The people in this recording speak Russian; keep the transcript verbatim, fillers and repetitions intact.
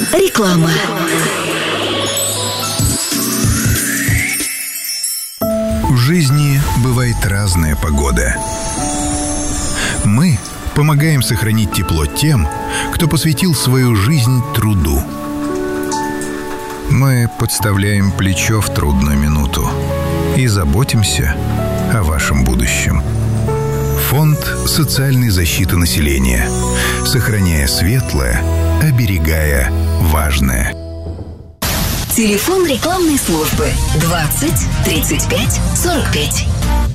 Реклама. В жизни бывает разная погода. Мы помогаем сохранить тепло тем, кто посвятил свою жизнь труду. Мы подставляем плечо в трудную минуту и заботимся о вашем будущем. Фонд социальной защиты населения. Сохраняя светлое, оберегая важное. Телефон рекламной службы двадцать тридцать пять сорок пять.